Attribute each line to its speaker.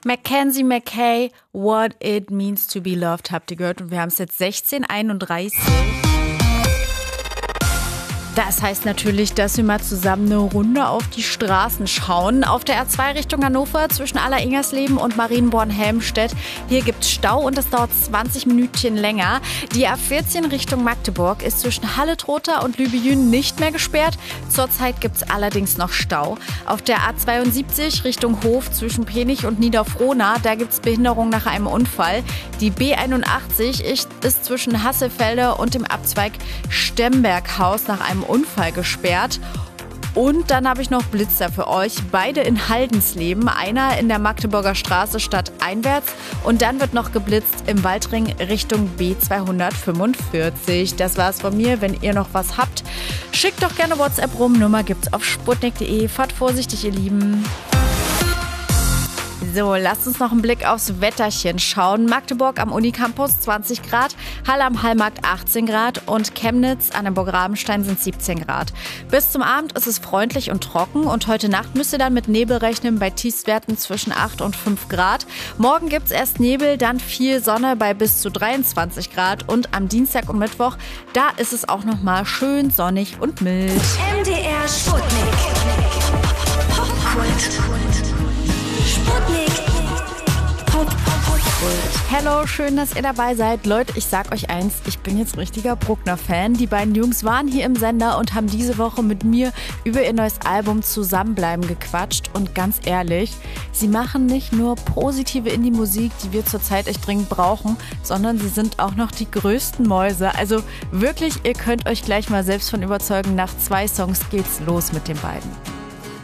Speaker 1: Mackenzie McKay, What It Means to Be Loved, habt ihr gehört. Und wir haben es jetzt 16:31. Das heißt natürlich, dass wir mal zusammen eine Runde auf die Straßen schauen. Auf der R2 Richtung Hannover zwischen Aller-Ingersleben und Marienborn-Helmstedt. Hier gibt's Stau und das dauert 20 Minütchen länger. Die A14 Richtung Magdeburg ist zwischen Halle-Trotha und Lübejün nicht mehr gesperrt. Zurzeit gibt's allerdings noch Stau. Auf der A72 Richtung Hof zwischen Penich und Niederfrohna, da gibt's Behinderung nach einem Unfall. Die B81 ist zwischen Hasselfelde und dem Abzweig Stemberghaus nach einem Unfall gesperrt. Und dann habe ich noch Blitzer für euch. Beide in Haldensleben. Einer in der Magdeburger Straße stadteinwärts. Und dann wird noch geblitzt im Waldring Richtung B245. Das war's von mir. Wenn ihr noch was habt, schickt doch gerne WhatsApp rum. Nummer gibt's auf sputnik.de. Fahrt vorsichtig, ihr Lieben. So, lasst uns noch einen Blick aufs Wetterchen schauen. Magdeburg am Unicampus 20 Grad, Halle am Hallmarkt 18 Grad und Chemnitz an der Burg Rabenstein sind 17 Grad. Bis zum Abend ist es freundlich und trocken und heute Nacht müsst ihr dann mit Nebel rechnen bei Tiefstwerten zwischen 8 und 5 Grad. Morgen gibt's erst Nebel, dann viel Sonne bei bis zu 23 Grad und am Dienstag und Mittwoch, da ist es auch nochmal schön sonnig und mild.
Speaker 2: MDR Sputnik.
Speaker 1: Hello, schön, dass ihr dabei seid. Leute, ich sag euch eins, ich bin jetzt richtiger Bruckner-Fan. Die beiden Jungs waren hier im Sender und haben diese Woche mit mir über ihr neues Album Zusammenbleiben gequatscht. Und ganz ehrlich, sie machen nicht nur positive Indie-Musik, die wir zurzeit echt dringend brauchen, sondern sie sind auch noch die größten Mäuse. Also wirklich, ihr könnt euch gleich mal selbst von überzeugen. Nach 2 Songs geht's los mit den beiden.